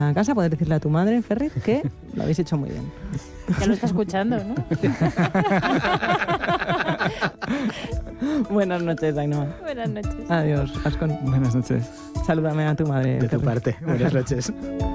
a casa, poder decirle a tu madre, Ferri, que lo habéis hecho muy bien. Ya lo está escuchando, ¿no? Buenas noches, Ainhoa. Buenas noches. Adiós, Ascon. Buenas noches. Salúdame a tu madre. De tu Ferri. parte. Buenas noches.